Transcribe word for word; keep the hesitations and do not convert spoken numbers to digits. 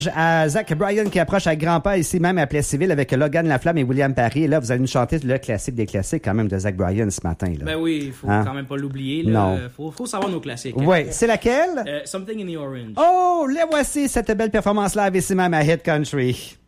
À Zach Bryan qui approche à grands pas ici même à Plessisville avec Logan Laflamme et William Parry. Et là, vous allez nous chanter le classique des classiques quand même de Zach Bryan ce matin. Là. Ben oui, il faut hein? quand même pas l'oublier. Là. Non. Faut, faut savoir nos classiques. Oui, hein? C'est laquelle? Uh, Something in the Orange. Oh, les voici cette belle performance live ici même à Hit Country.